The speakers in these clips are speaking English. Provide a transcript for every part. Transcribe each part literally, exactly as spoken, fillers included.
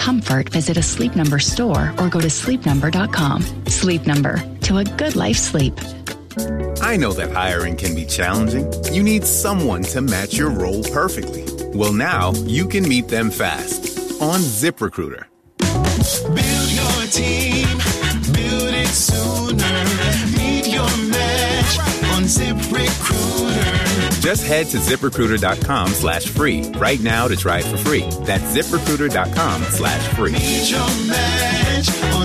comfort, visit a Sleep Number store or go to sleep number dot com. Sleep Number, to a good life sleep. I know that hiring can be challenging. You need someone to match your role perfectly. Well, now you can meet them fast on ZipRecruiter. Build your team, build it sooner. Meet your match on ZipRecruiter. Just head to ZipRecruiter.com slash free right now to try it for free. That's ZipRecruiter.com slash free. Meet your match on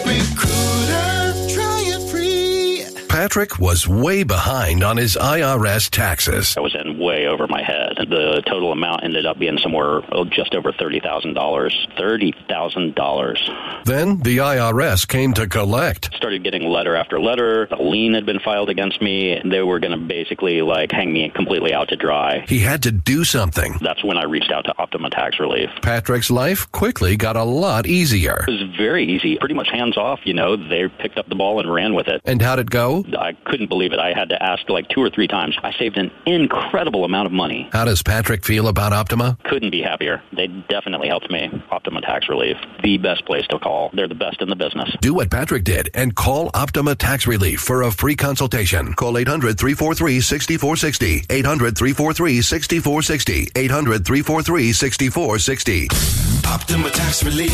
ZipRecruiter. Try it free. Patrick was way behind on his I R S taxes. I was in way over my head. The total amount ended up being somewhere oh, just over thirty thousand dollars. thirty thousand dollars. Then the I R S came to collect. Started getting letter after letter. A lien had been filed against me. They were going to basically like hang me completely out to dry. He had to do something. That's when I reached out to Optima Tax Relief. Patrick's life quickly got a lot easier. It was very easy. Pretty much hands off, you know. They picked up the ball and ran with it. And how'd it go? I couldn't believe it. I had to ask like two or three times. I saved an incredible amount of money. How does Patrick feel about Optima? Couldn't be happier. They definitely helped me. Optima Tax Relief, the best place to call. They're the best in the business. Do what Patrick did and call Optima Tax Relief for a free consultation. Call eight hundred, three four three, six four six zero. eight hundred, three four three, six four six zero. eight hundred, three four three, six four six zero. Optima Tax Relief.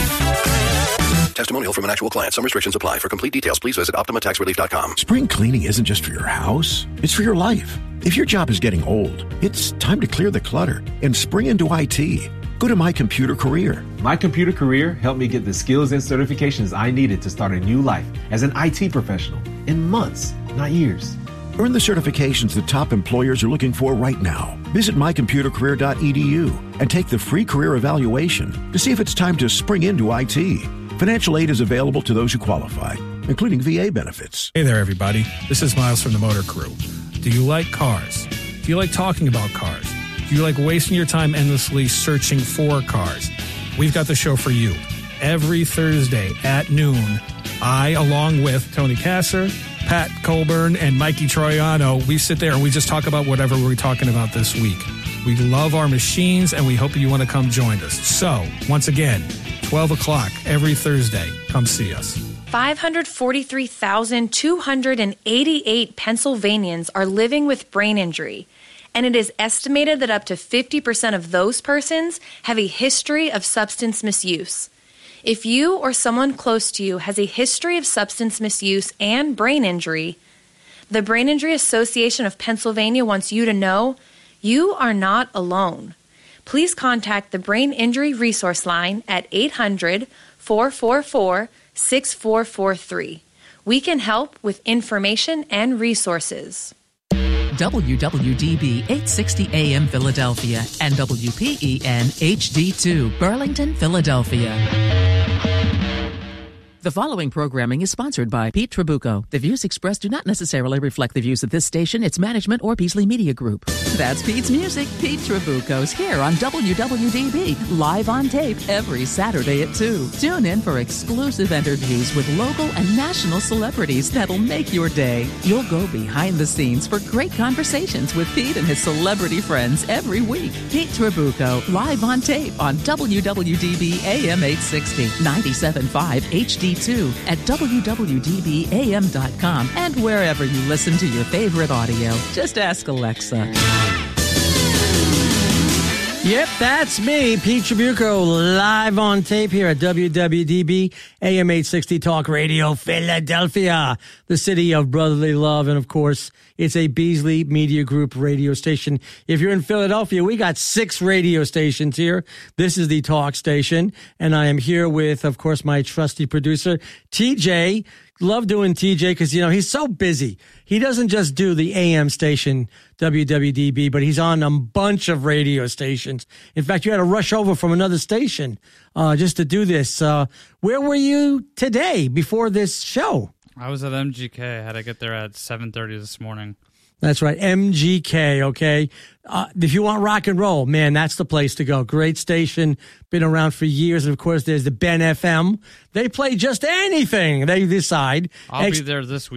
Testimonial from an actual client. Some restrictions apply. For complete details, please visit Optima Tax Relief dot com. Spring cleaning isn't just for your house. It's for your life. If your job is getting old, it's time to clear the clutter and spring into I T. Go to My Computer Career. My Computer Career helped me get the skills and certifications I needed to start a new life as an I T professional in months, not years. Earn the certifications the top employers are looking for right now. Visit my computer career dot e d u and take the free career evaluation to see if it's time to spring into I T. Financial aid is available to those who qualify, including V A benefits. Hey there, everybody. This is Miles from the Motor Crew. Do you like cars? Do you like talking about cars? Do you like wasting your time endlessly searching for cars? We've got the show for you. Every Thursday at noon, I, along with Tony Kasser, Pat Colburn, and Mikey Troiano, we sit there and we just talk about whatever we're talking about this week. We love our machines, and we hope you want to come join us. So, once again, twelve o'clock every Thursday. Come see us. five hundred forty-three thousand two hundred eighty-eight Pennsylvanians are living with brain injury, and it is estimated that up to fifty percent of those persons have a history of substance misuse. If you or someone close to you has a history of substance misuse and brain injury, the Brain Injury Association of Pennsylvania wants you to know you are not alone. Please contact the Brain Injury Resource Line at eight hundred, four four four, six four four three. We can help with information and resources. W W D B eight sixty A M Philadelphia and W P E N H D two Burlington, Philadelphia. The following programming is sponsored by Pete Trabucco. The views expressed do not necessarily reflect the views of this station, its management, or Beasley Media Group. That's Pete's Music. Pete Trabucco's here on W W D B, live on tape every Saturday at two. Tune in for exclusive interviews with local and national celebrities that'll make your day. You'll go behind the scenes for great conversations with Pete and his celebrity friends every week. Pete Trabucco, live on tape on W W D B A M eight sixty, ninety-seven point five H D two at W W D B A M dot com and wherever you listen to your favorite audio. Just ask Alexa. Yep, that's me, Pete Trabucco, live on tape here at W W D B A M eight sixty Talk Radio, Philadelphia, the city of brotherly love. And, of course, it's a Beasley Media Group radio station. If you're in Philadelphia, we got six radio stations here. This is the talk station. And I am here with, of course, my trusty producer, T J. Love doing T J because, you know, he's so busy. He doesn't just do the A M station, W W D B, but he's on a bunch of radio stations. In fact, you had to rush over from another station uh, just to do this. Uh, where were you today before this show? I was at M G K. I had to get there at seven thirty this morning. That's right, M G K, okay? Uh, if you want rock and roll, man, that's the place to go. Great station, been around for years. And, of course, there's the Ben F M. They play just anything they decide. I'll Ex- be there this week.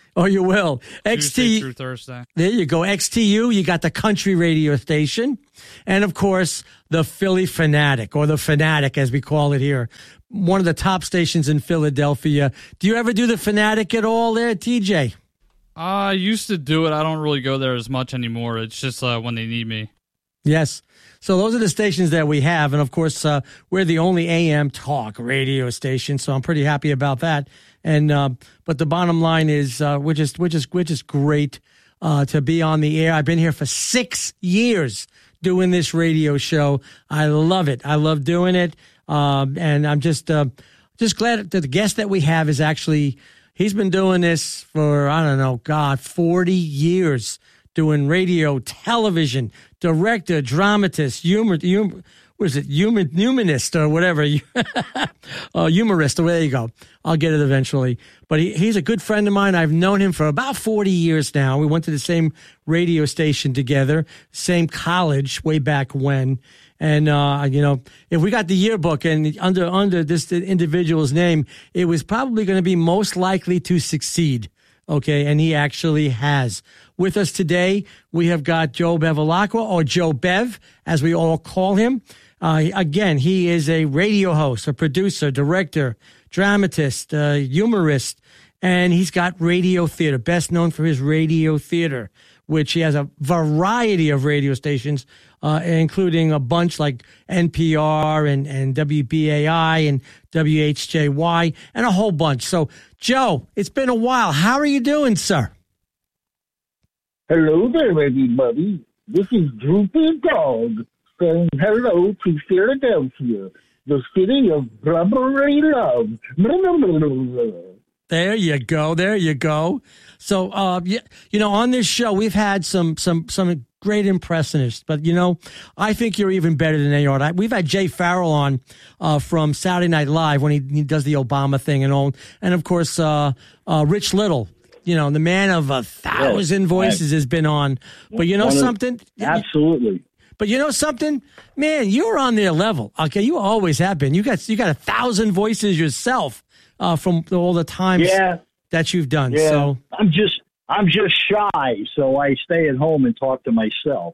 Oh, you will. X T Tuesday through Thursday. There you go. X T U, you got the country radio station. And, of course, the Philly Fanatic, or the Fanatic, as we call it here. One of the top stations in Philadelphia. Do you ever do the Fanatic at all there, T J? I used to do it. I don't really go there as much anymore. It's just uh, when they need me. Yes. So those are the stations that we have. And, of course, uh, we're the only A M talk radio station, so I'm pretty happy about that. And uh, but the bottom line is uh, we're just we're just we're just great uh, to be on the air. I've been here for six years doing this radio show. I love it. I love doing it, um, and I'm just uh, just glad that the guest that we have is actually he's been doing this for I don't know, God, forty years, doing radio, television, director, dramatist, humor, humor. What is it, human, humanist or whatever, uh, humorist, or there you go. I'll get it eventually. But he, he's a good friend of mine. I've known him for about forty years now. We went to the same radio station together, same college way back when. And, uh, you know, if we got the yearbook and under under this individual's name, it was probably going to be most likely to succeed. Okay, and he actually has. With us today, we have got Joe Bevilacqua, or Joe Bev, as we all call him. Uh, again, he is a radio host, a producer, director, dramatist, uh, humorist, and he's got radio theater, best known for his radio theater, which he has a variety of radio stations, uh, including a bunch like N P R and, and W B A I and W H J Y and a whole bunch. So, Joe, it's been a while. How are you doing, sir? Hello there, everybody. This is Droopy Dog saying hello to Philadelphia, the city of Strawberry Love. There you go. There you go. So, uh, you, you know, on this show, we've had some some some great impressionists, but, you know, I think you're even better than they are. We've had Jay Farrell on uh, from Saturday Night Live when he, he does the Obama thing and all. And, of course, uh, uh, Rich Little, you know, the man of a thousand yes, voices, has been on. But you know One something? Of, absolutely. But you know something? Man, you're on their level. Okay, you always have been. You got you got a thousand voices yourself uh, from all the times yeah. that you've done. Yeah. So I'm just I'm just shy, so I stay at home and talk to myself.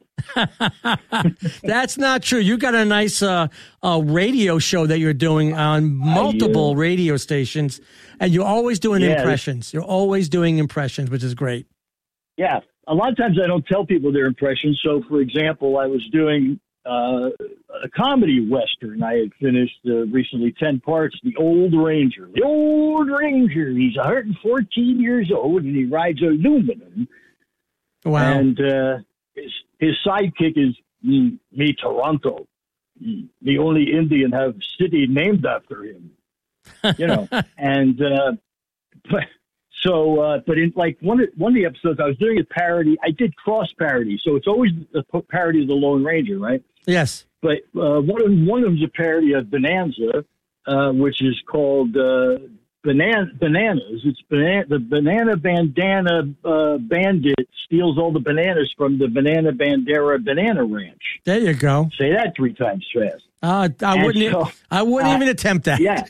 That's not true. You got a nice uh, uh, radio show that you're doing on multiple radio stations, and you're always doing yeah, impressions. You're always doing impressions, which is great. Yeah. A lot of times I don't tell people their impressions. So, for example, I was doing uh, a comedy Western. I had finished uh, recently ten parts, The Old Ranger. The Old Ranger. He's one hundred fourteen years old, and he rides aluminum. Wow. And uh, his, his sidekick is me, me Toronto, the only Indian have city named after him. You know, and uh, but. So, uh, but in like one of, one of the episodes, I was doing a parody. I did cross parody, so it's always a parody of the Lone Ranger, right? Yes. But uh, one of one of them is a parody of Bonanza, uh, which is called uh, Banana Bananas. It's banana, the Banana Bandana uh, Bandit steals all the bananas from the Banana Bandera Banana Ranch. There you go. Say that three times fast. Uh, I and wouldn't. So, I wouldn't uh, even attempt that. Yeah.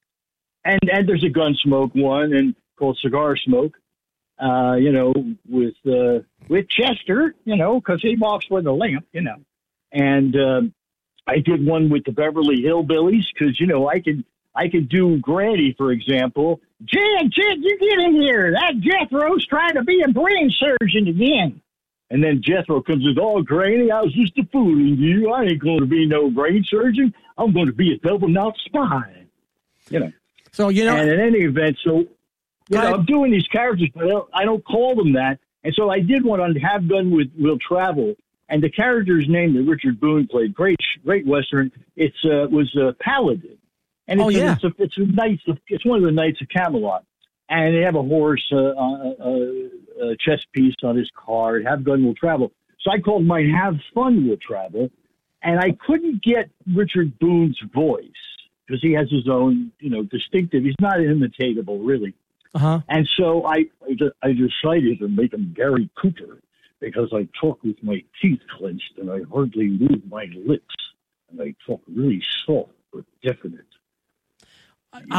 And and there's a Gunsmoke one and. Called Cigar Smoke, uh, you know, with uh, with Chester, you know, because he walks with a lamp, you know. And uh, I did one with the Beverly Hillbillies because, you know, I could I could do Granny, for example. Jed, Jed, you get in here. That Jethro's trying to be a brain surgeon again. And then Jethro comes with, oh, Granny, I was just a fooling you. I ain't going to be no brain surgeon. I'm going to be a double-knot spy. You know. So, you know. And in any event, so... You know, I'm doing these characters, but I don't, I don't call them that. And so I did one on Have Gun with Will Travel, and the character's name that Richard Boone played, great, great Western. It's uh, was uh, Paladin, and it's, oh, yeah. it's, a, it's a knights. Of, it's one of the Knights of Camelot, and they have a horse, uh, a, a chess piece on his card. Have Gun Will Travel. So I called mine Have Fun Will Travel, and I couldn't get Richard Boone's voice because he has his own, you know, distinctive. He's not imitatable, really. Uh-huh. And so I, I decided to make him Gary Cooper because I talk with my teeth clenched and I hardly move my lips. And I talk really soft but definite. I, yep.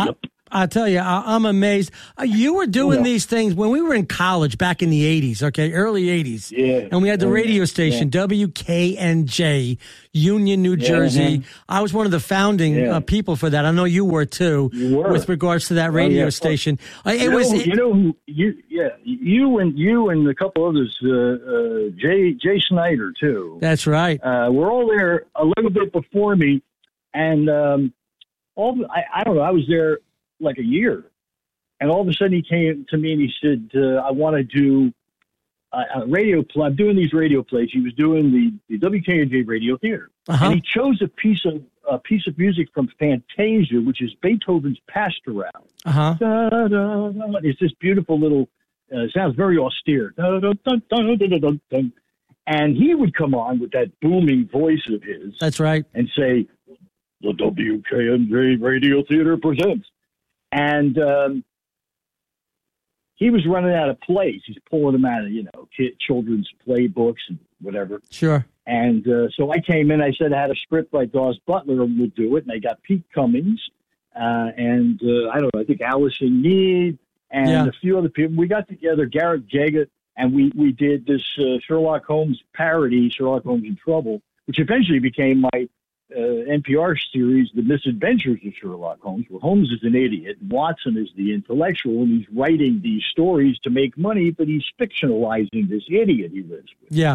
I tell you, I, I'm amazed. Uh, you were doing Yeah. these things when we were in college back in the eighties, okay, early eighties. Yeah. And we had the Yeah. radio station, Yeah. W K N J, Union, New Yeah, Jersey. mhm. I was one of the founding Yeah. uh, people for that. I know you were too, You were. with regards to that Oh, radio yeah. station. Uh, it you was. know, it- you know who you yeah you and you and a couple others uh, uh, Jay Jay Snyder too. That's right. Uh, we're all there a little bit before me, and um, all I, I don't know. I was there like a year, and all of a sudden he came to me and he said, uh, "I want to do a, a radio play. I'm doing these radio plays." He was doing the, the W K N J Radio Theater, Uh-huh. and he chose a piece of a piece of music from Fantasia, which is Beethoven's Pastoral. Uh huh. Da, da, da. It's this beautiful little, uh, sounds very austere. Da, da, da, da, da, da, da, da. And he would come on with that booming voice of his That's right. and say, "The W K N J Radio Theater presents." And um, he was running out of plays. He's pulling them out of, you know, kid, children's play books and whatever. Sure. And uh, so I came in. I said I had a script by Dawes Butler and would do it. And I got Pete Cummings uh, and uh, I don't know. I think Allison Mead and Yeah. a few other people. We got together, Garrett Jaggett, and we we did this uh, Sherlock Holmes parody, Sherlock Holmes in Trouble, which eventually became my uh, N P R series, The Misadventures of Sherlock Holmes, where Holmes is an idiot and Watson is the intellectual, and he's writing these stories to make money, but he's fictionalizing this idiot he lives with. Yeah.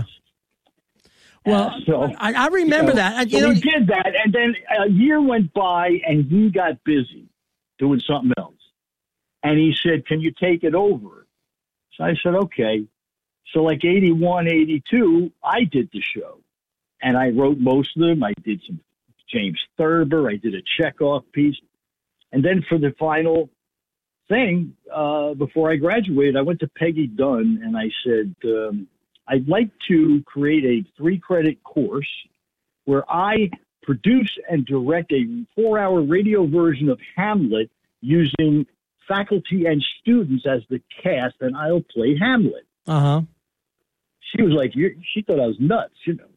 Well, Uh, so I, I remember you know, that. I- So you know, we did that, and then a year went by, and he got busy doing something else. And he said, "Can you take it over?" So I said, "Okay." So like eighty-one, eighty-two, I did the show, and I wrote most of them. I did some James Thurber. I did a Chekhov piece, and then for the final thing, uh, before I graduated, I went to Peggy Dunn, and I said, um, "I'd like to create a three-credit course where I produce and direct a four-hour radio version of Hamlet using faculty and students as the cast, and I'll play Hamlet." uh huh. She was like, You're, she thought I was nuts, you know.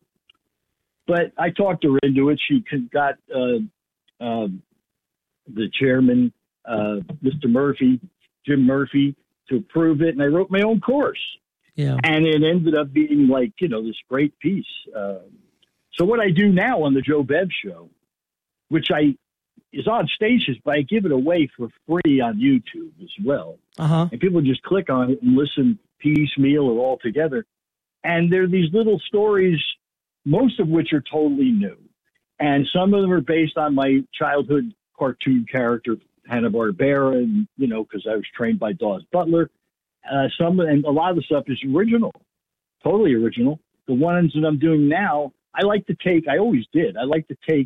But I talked her into it. She con- got uh, uh, the chairman, uh, Mister Murphy, Jim Murphy, to approve it, and I wrote my own course. Yeah. And it ended up being like, you know, this great piece. Uh, so what I do now on the Joe Bev Show, which I is on stages, but I give it away for free on YouTube as well. Uh huh. And people just click on it and listen piecemeal or all together. And there are these little stories, most of which are totally new. And some of them are based on my childhood cartoon character, Hanna-Barbera, and, you know, because I was trained by Dawes Butler. Uh, some and a lot of the stuff is original, totally original. The ones that I'm doing now, I like to take, I always did, I like to take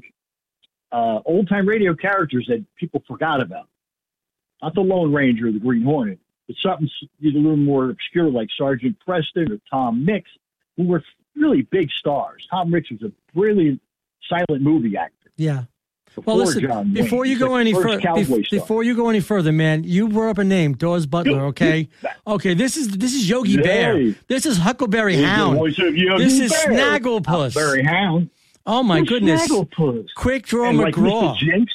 uh, old-time radio characters that people forgot about. Not the Lone Ranger or the Green Hornet, but something a little more obscure like Sergeant Preston or Tom Mix, who were really big stars. Tom Mix was a brilliant silent movie actor. Yeah. Before Well, listen, John Wayne. before you He's go the any first further, cowboy star. before you go any further, man, you brought up a name, Dawes Butler. Okay, okay. This is this is Yogi Bear. Yay. This is Huckleberry He's the Hound. voice of Yogi This is Bear. Snagglepuss. Huckleberry Hound. Oh my Who's goodness! Snagglepuss. Quick Draw And like McGraw. Mister Jinx.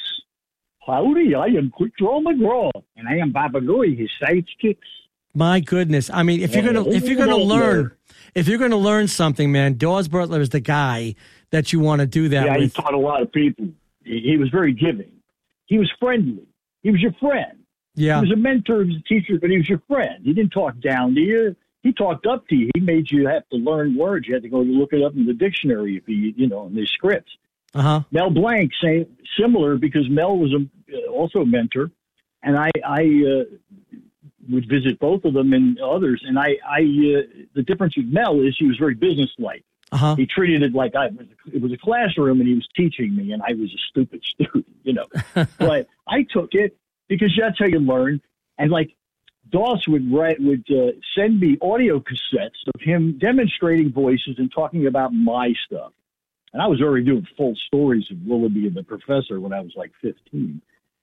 Howdy, I am Quick Draw McGraw, and I am Baba Louie, his sidekicks. My goodness! I mean, if you're gonna if you're gonna learn if you're gonna learn something, man, Dawes Butler is the guy that you want to do that Yeah, he with. taught a lot of people. He, he was very giving. He was friendly. He was your friend. Yeah. He was a mentor, he was a teacher, but he was your friend. He didn't talk down to you. He talked up to you. He made you have to learn words. You had to go look it up in the dictionary if you, you know, in the scripts. Uh huh. Mel Blanc, same, similar, because Mel was a, also a mentor, and I, I uh, would visit both of them and others. And I, I uh, the difference with Mel is he was very businesslike. Uh-huh. He treated it like I was, it was a classroom, and he was teaching me, and I was a stupid student, you know. But I took it because that's how you learn. And like Dawes would write, would uh, send me audio cassettes of him demonstrating voices and talking about my stuff. And I was already doing full stories of Willoughby and the Professor when I was like fifteen.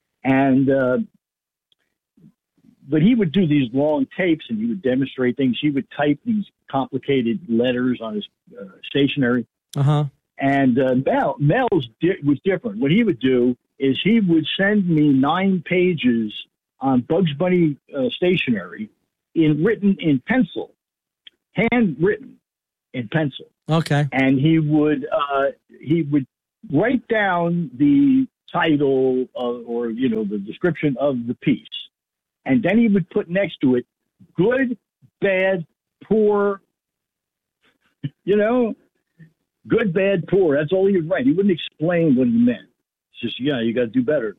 And uh, but he would do these long tapes, and he would demonstrate things. He would type these complicated letters on his uh, stationery. Uh huh. And uh, Mel, Mel's di- was different. What he would do is he would send me nine pages on Bugs Bunny uh, stationery in written in pencil, handwritten in pencil. Okay. And he would uh, he would write down the title of, or, you know, the description of the piece. And then he would put next to it, good, bad, poor, you know, good, bad, poor. That's all he would write. He wouldn't explain what he meant. It's just, yeah, you got to do better.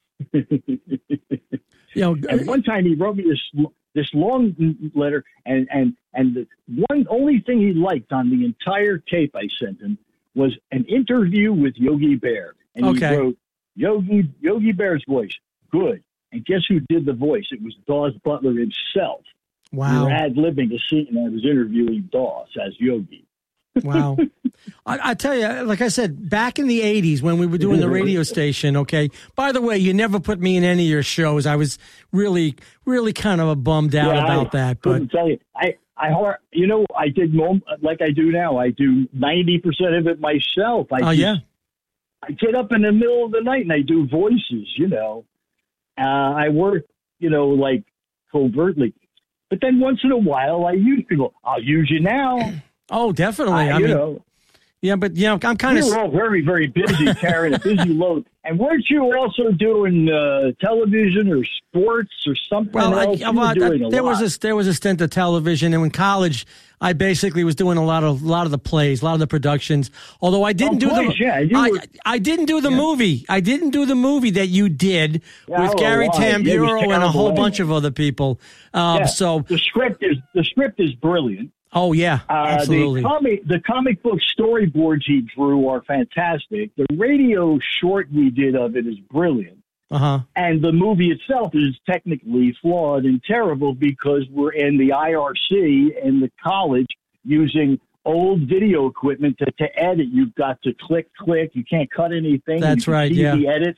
You know, and one time he wrote me this this long letter, and, and, and the one only thing he liked on the entire tape I sent him was an interview with Yogi Bear. And Okay. he wrote, Yogi, Yogi Bear's voice, good. And guess who did the voice? It was Dawes Butler himself. Wow. We were ad-libbing a scene. I was interviewing Dawes as Yogi. Wow. I, I tell you, like I said, back in the eighties when we were doing the radio station, okay, by the way, you never put me in any of your shows. I was really, really kind of bummed out Yeah, about I that. But couldn't tell you. I, I, har- you know, I did norm- like I do now. I do ninety percent of it myself. I Oh, just, yeah? I get up in the middle of the night and I do voices, you know. Uh, I work, you know, like covertly. But then once in a while, I use people. I'll use you now. Oh, definitely. Uh, I you mean, know. yeah, but, you know, I'm kind of... We're all very, very busy carrying a busy load. And weren't you also doing uh, television or sports or something Well, I, else? You well, were doing I- a there lot. was a there was a stint of television, and in college, I basically was doing a lot of a lot of the plays, a lot of the productions. Although I didn't Oh, do plays, the yeah, you I, were- I didn't do the movie. I didn't do the movie that you did Yeah, I with don't know Gary why. Yeah, it was Tamburo and a terrible whole anyway. bunch of other people. Um, Yeah. So, the script is the script is brilliant. oh yeah, Uh, absolutely. The comic the comic book storyboards he drew are fantastic. The radio short we did of it is brilliant. Uh huh. And the movie itself is technically flawed and terrible because we're in the I R C and the college using old video equipment to, to edit. You've got to click, click. You can't cut anything. That's you can right, see yeah. the edits.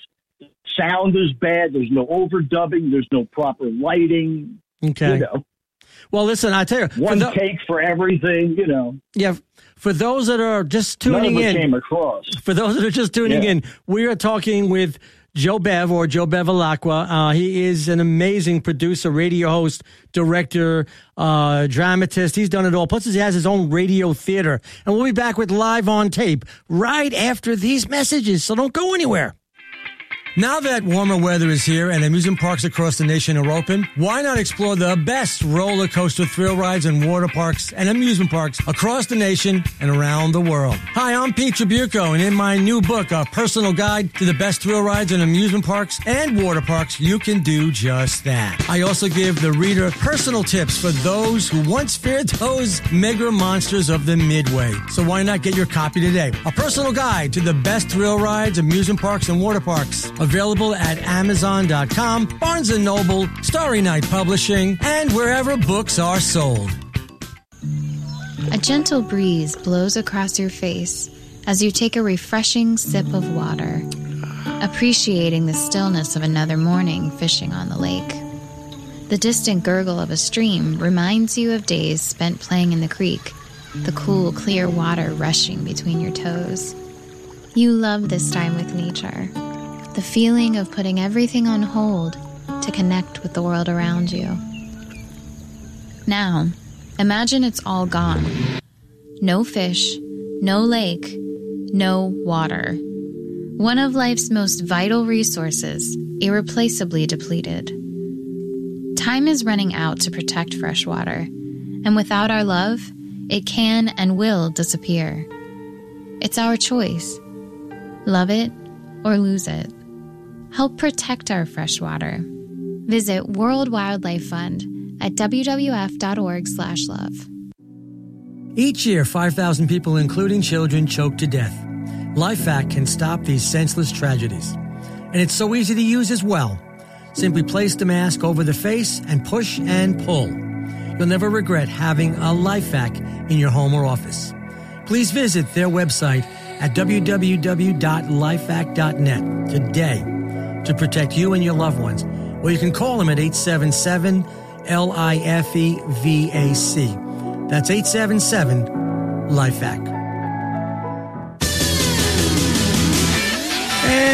Sound is bad. There's no overdubbing. There's no proper lighting. Okay. You know, Well, listen, I tell you, for one the- take for everything. You know, yeah, for those that are just tuning none of it in, came across. For those that are just tuning Yeah. in, we are talking with Joe Bev or Joe Bevilacqua. Uh, he is an amazing producer, radio host, director, uh, dramatist. He's done it all. Plus, he has his own radio theater. And we'll be back with Live on Tape right after these messages. So don't go anywhere. Now that warmer weather is here and amusement parks across the nation are open, why not explore the best roller coaster thrill rides and water parks and amusement parks across the nation and around the world? Hi, I'm Pete Tribuco, and in my new book, A Personal Guide to the Best Thrill Rides and Amusement Parks and Water Parks, you can do just that. I also give the reader personal tips for those who once feared those mega monsters of the Midway. So why not get your copy today? A Personal Guide to the Best Thrill Rides, Amusement Parks, and Water Parks. Available at Amazon dot com, Barnes and Noble, Starry Night Publishing, and wherever books are sold. A gentle breeze blows across your face as you take a refreshing sip of water, appreciating the stillness of another morning fishing on the lake. The distant gurgle of a stream reminds you of days spent playing in the creek, the cool, clear water rushing between your toes. You love this time with nature. The feeling of putting everything on hold to connect with the world around you. Now, imagine it's all gone. No fish, no lake, no water. One of life's most vital resources, irreplaceably depleted. Time is running out to protect fresh water, and without our love, it can and will disappear. It's our choice. Love it or lose it. Help protect our fresh water. Visit World Wildlife Fund at w w f dot org slash love. Each year, five thousand people, including children, choke to death. LifeVac can stop these senseless tragedies. And it's so easy to use as well. Simply place the mask over the face and push and pull. You'll never regret having a LifeVac in your home or office. Please visit their website at w w w dot lifevac dot net today to protect you and your loved ones. Or you can call them at eight seven seven L I F E V A C. That's eight seven seven LifeVac. And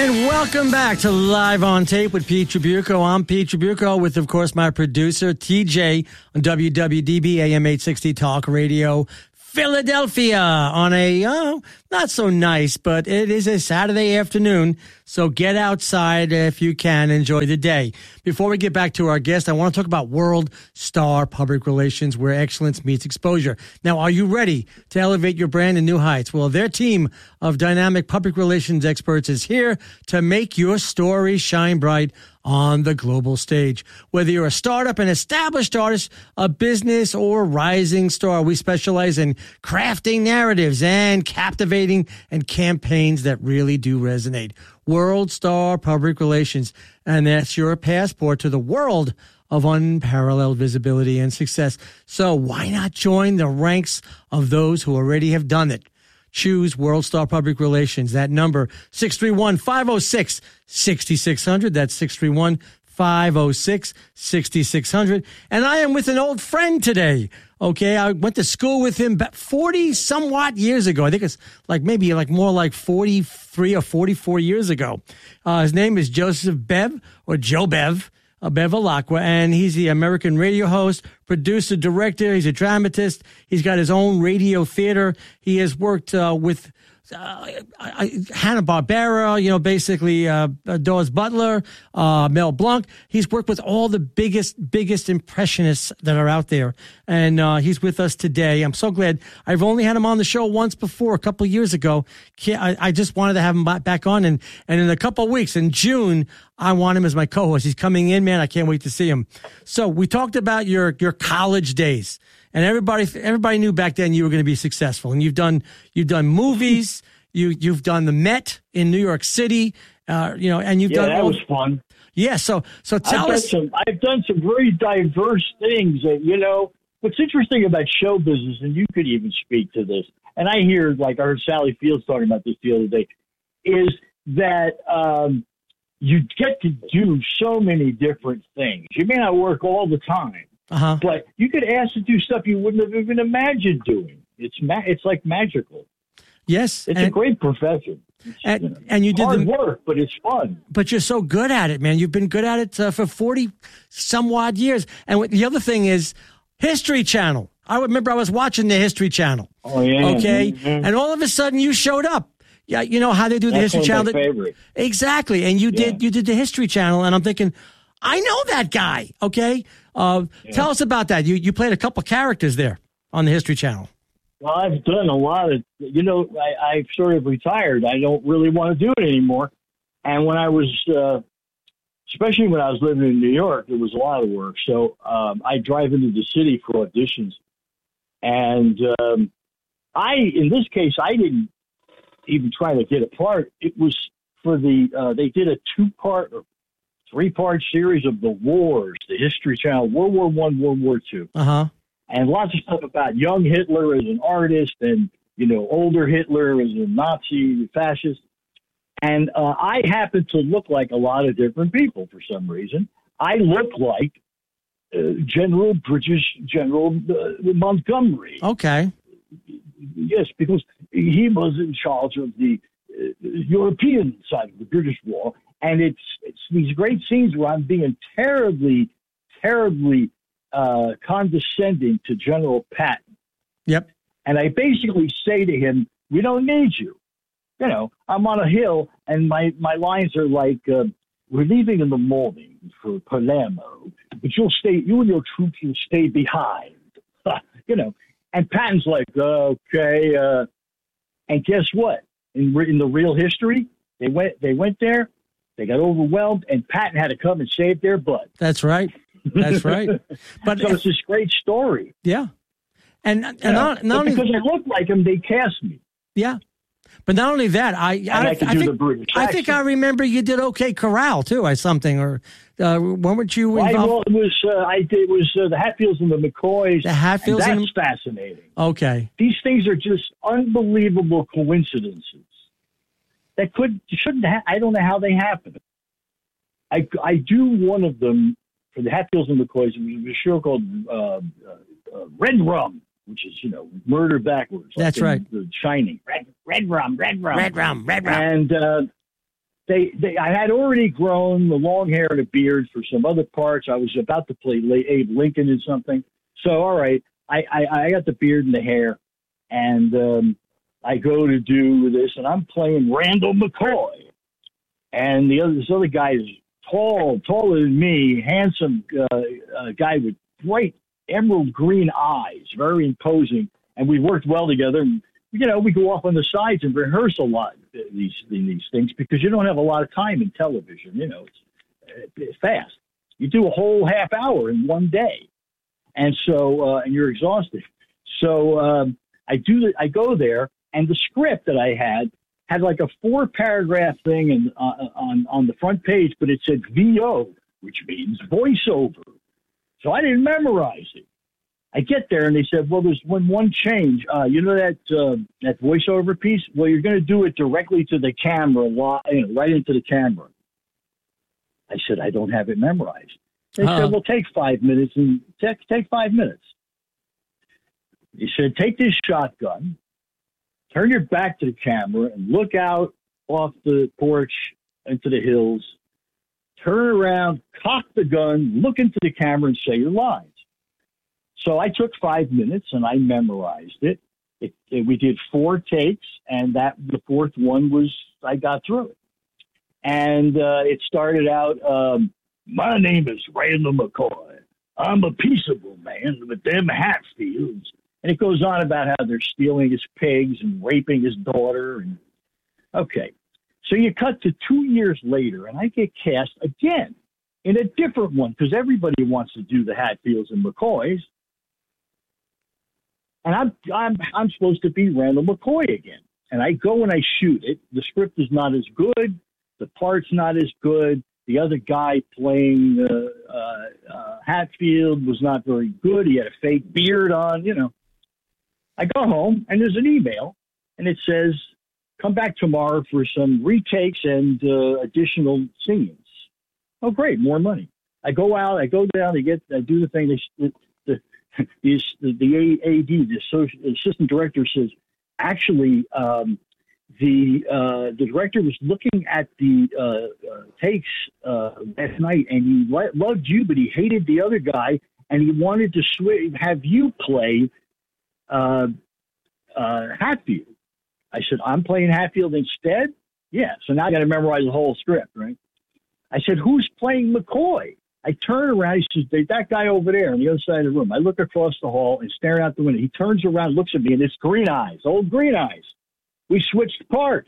Welcome back to Live on Tape with Pete Tribuco. I'm Pete Tribuco with, of course, my producer, T J, on W W D B A M eight sixty Talk Radio, Philadelphia, on a, uh, not so nice, but it is a Saturday afternoon, so get outside if you can. Enjoy the day. Before we get back to our guest, I want to talk about World Star Public Relations, where excellence meets exposure. Now, are you ready to elevate your brand to new heights? Well, their team of dynamic public relations experts is here to make your story shine bright on the global stage. Whether you're a startup, an established artist, a business, or rising star, we specialize in crafting narratives and captivating and campaigns that really do resonate. World Star Public Relations, and that's your passport to the world of unparalleled visibility and success. So why not join the ranks of those who already have done it? Choose World Star Public Relations. That number, six three one, five oh six, six six zero zero. That's six three one, five oh six, six six zero zero. And I am with an old friend today. Okay, I went to school with him forty somewhat years ago. I think it's like maybe like more like forty-three or forty-four years ago. Uh, his name is Joseph Bev, or Joe Bev. Uh, Bevilacqua, and he's the American radio host, producer, director. He's a dramatist. He's got his own radio theater. He has worked uh, with uh, Hanna-Barbera, you know, basically uh, Dawes Butler, uh, Mel Blanc. He's worked with all the biggest, biggest impressionists that are out there, and uh, he's with us today. I'm so glad. I've only had him on the show once before, a couple of years ago. I, I just wanted to have him back on, and, and in a couple of weeks, in June, I want him as my co-host. He's coming in, man. I can't wait to see him. So we talked about your your college days, and everybody everybody knew back then you were going to be successful. And you've done you've done movies, you you've done the Met in New York City, uh, you know, and you've yeah, done that all, was fun. Yeah, so so tell I've us. Done some, I've done some very diverse things. That, you know, what's interesting about show business, and you could even speak to this, and I hear like I heard Sally Fields talking about this the other day, is that. Um, You get to do so many different things. You may not work all the time, uh-huh. but you get asked to do stuff you wouldn't have even imagined doing. It's ma- it's like magical. Yes, it's and, a great profession. It's, and, you know, and you did hard the work, but it's fun. But you're so good at it, man. You've been good at it uh, for forty some odd years. And what, the other thing is History Channel. I remember I was watching the History Channel. Oh yeah. Okay, mm-hmm. And all of a sudden you showed up. Yeah, you know how they do the That's History one Channel. of my favorite. Exactly, and you Yeah. did you did the History Channel, and I'm thinking, I know that guy. Okay, uh, Yeah. tell us about that. You you played a couple characters there on the History Channel. Well, I've done a lot of. You know, I, I've sort of retired. I don't really want to do it anymore. And when I was, uh, especially when I was living in New York, it was a lot of work. So um, I drive into the city for auditions, and um, I, in this case, I didn't even trying to get a part. It was for the, uh, they did a two-part or three-part series of the wars, the History Channel, World War One, World War Two. Uh-huh. And lots of stuff about young Hitler as an artist and, you know, older Hitler as a Nazi fascist. And uh, I happen to look like a lot of different people for some reason. I look like uh, General British General uh, Montgomery. Okay. Yes, because he was in charge of the uh, European side of the British War, and it's it's these great scenes where I'm being terribly, terribly uh, condescending to General Patton. Yep. And I basically say to him, "We don't need you." You know, I'm on a hill, and my my lines are like, uh, "We're leaving in the morning for Palermo, but you'll stay. You and your troops will stay behind." You know. And Patton's like, okay, uh, and guess what? In, in the real history, they went they went there, they got overwhelmed, and Patton had to come and save their butt. That's right. That's right. But so it's this great story. Yeah, and and yeah. not, not because only, I look like him, they cast me. Yeah, but not only that, I and I, I, can I do think the British I think I remember you did OK Corral too, or something, or uh, when weren't you Right, involved? well, it was uh, I did it was uh, the Hatfields and the McCoys. The Hatfields and and that's fascinating. Okay, these things are just unbelievable coincidences that could shouldn't. Ha- I don't know how they happen. I I do one of them for the Hatfields and McCoys. It was a show called uh, uh, uh, Red Rum, which is, you know, murder backwards. That's like right. The Shining. Red, red rum, red rum. Red rum, red rum. And uh, they, they, I had already grown the long hair and a beard for some other parts. I was about to play Abe Lincoln in something. So, all right, I, I, I got the beard and the hair, and um, I go to do this, and I'm playing Randall McCoy. And the other, this other guy is tall, taller than me, handsome uh, uh, guy with bright emerald green eyes, very imposing. And we worked well together. And, you know, we go off on the sides and rehearse a lot these these things because you don't have a lot of time in television. You know, it's, it's fast. You do a whole half hour in one day, and so uh, and you're exhausted. So um, I do. The, I go there, and the script that I had had like a four paragraph thing and uh, on on the front page, but it said V O, which means voiceover. So I didn't memorize it. I get there and they said, well, there's one, one change. Uh, you know that uh, that voiceover piece? Well, you're going to do it directly to the camera, you know, right into the camera. I said, I don't have it memorized. They uh-huh. said, well, take five minutes and take, take five minutes. He said, take this shotgun, turn your back to the camera and look out off the porch into the hills, turn around, cock the gun, look into the camera and say your lines. So I took five minutes and I memorized it. It, it. We did four takes, and that the fourth one was I got through it. And uh, it started out, um, my name is Randall McCoy. I'm a peaceable man with them Hatfields. And it goes on about how they're stealing his pigs and raping his daughter. And okay, so you cut to two years later, and I get cast again in a different one because everybody wants to do the Hatfields and McCoys. And I'm I'm I'm supposed to be Randall McCoy again. And I go and I shoot it. The script is not as good. The part's not as good. The other guy playing uh, uh, uh, Hatfield was not very good. He had a fake beard on, you know. I go home, and there's an email, and it says, come back tomorrow for some retakes and uh, additional scenes. Oh, great, more money. I go out, I go down, I get, I do the thing. They, the, the, the, the A D, the assistant director says, actually, um, the uh, the director was looking at the uh, uh, takes uh, last night, and he lo- loved you, but he hated the other guy, and he wanted to sw- have you play uh, uh, Hatfield. I said, I'm playing Hatfield instead? Yeah, so now I got to memorize the whole script, right? I said, who's playing McCoy? I turn around. He says, that guy over there on the other side of the room. I look across the hall and staring out the window. He turns around, looks at me, and it's Green Eyes, old Green Eyes. We switched parts.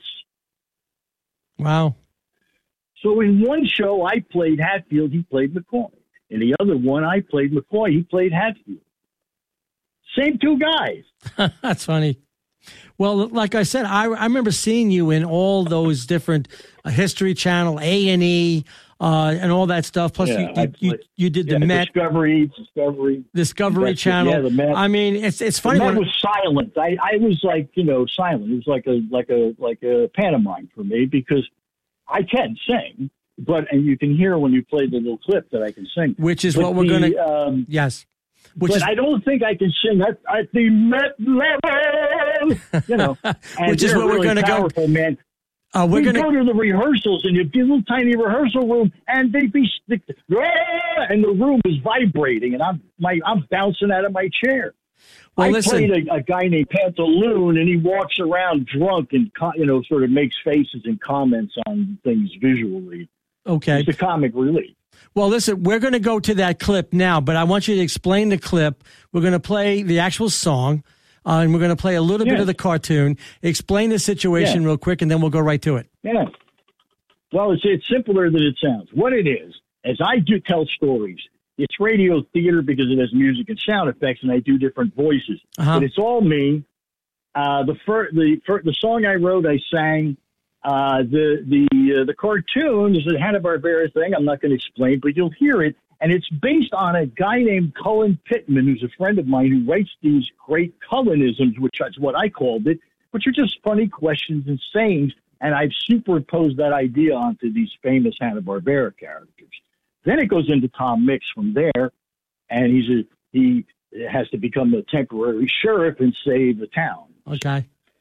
Wow. So in one show, I played Hatfield. He played McCoy. In the other one, I played McCoy. He played Hatfield. Same two guys. That's funny. Well, like I said, I, I remember seeing you in all those different uh, History Channel, A and E, uh, and all that stuff. Plus, yeah, you, you, you, you did yeah, the Met. Discovery, Discovery. Discovery That's Channel. It, yeah, the Met. I mean, it's it's funny. The Met when, was silent. I, I was like, you know, silent. It was like a like a like a pantomime for me because I can sing, but and you can hear when you play the little clip that I can sing. Which is but what we're the, going to. Um, yes. Which but is, I don't think I can sing at, at the Met level, you know. And which is what really we're going to go. Man. Uh, we're we gonna go to the rehearsals, and you'd be a little tiny rehearsal room, and they'd be, and the room is vibrating, and I'm my I'm bouncing out of my chair. Well, I listen. played a, a guy named Pantaloon, and he walks around drunk and you know sort of makes faces and comments on things visually. Okay, it's a comic relief. Well, listen, we're going to go to that clip now, but I want you to explain the clip. We're going to play the actual song, uh, and we're going to play a little yeah. bit of the cartoon. Explain the situation yeah. real quick, and then we'll go right to it. Yeah. Well, it's it's simpler than it sounds. What it is, as I do tell stories, it's radio theater because it has music and sound effects, and I do different voices. Uh-huh. But it's all me. Uh, the fir- the fir- the song I wrote, I sang. Uh, the the uh, the cartoon is a Hanna-Barbera thing. I'm not going to explain, but you'll hear it. And it's based on a guy named Cullen Pittman, who's a friend of mine who writes these great Cullenisms, which is what I called it, which are just funny questions and sayings. And I've superimposed that idea onto these famous Hanna-Barbera characters. Then it goes into Tom Mix from there, and he's a, he has to become a temporary sheriff and save the town. Okay.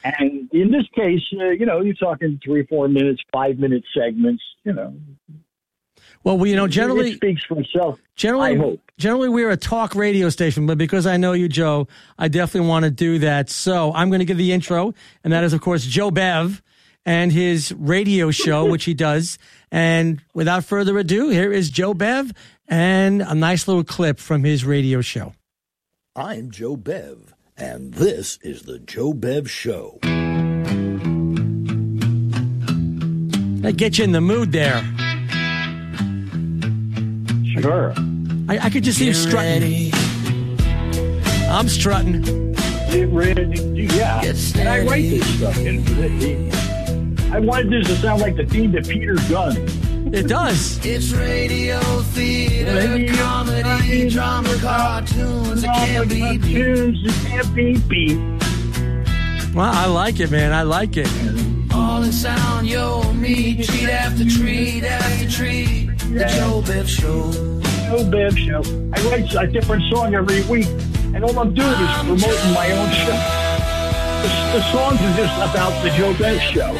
And in this case, uh, you know, you're talking three, four minutes, five minute segments. You know. Well, we, you know, generally it speaks for itself. Generally, I hope. Generally, we're a talk radio station, but because I know you, Joe, I definitely want to do that. So I'm going to give the intro, and that is, of course, Joe Bev and his radio show, which he does. And without further ado, here is Joe Bev and a nice little clip from his radio show. I'm Joe Bev, and this is the Joe Bev Show. That gets you in the mood there. Sure. I, I could just see you strutting. I'm strutting. Get ready. Yeah. And I write this stuff. I wanted this to sound like the theme to Peter Gunn. It does. It's radio, theater, radio, comedy, drama, cartoons. It can't be beat. It can't be beat. Well, I like it, man. I like it. All in sound, yo, me, treat after treat after treat. The Joe Bev Show. Joe Bev Show. I write a different song every week, and all I'm doing is promoting my own show. The, the songs are just about the Joe Bev Show.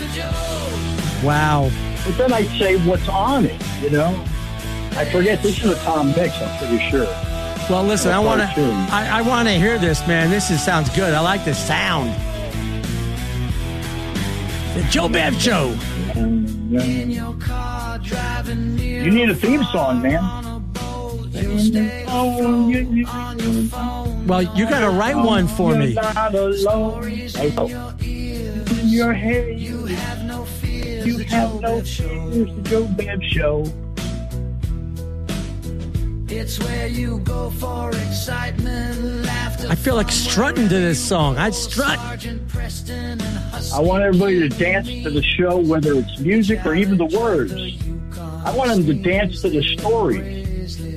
Wow. But then I say what's on it, you know? I forget, this is a Tom Mix, I'm pretty sure. Well, listen, I want to I, I want to hear this, man. This is, sounds good. I like the sound. The Joe Bev Show. You need a theme song, man. Well, you got to write one for me. You're not alone. In your head, you have no fears. You have no fears. The Joe Bev Show. It's where you go for excitement, laughter. I feel like strutting to this song. I'd strut. I want everybody to dance to the show, whether it's music or even the words. I want them to dance to the stories.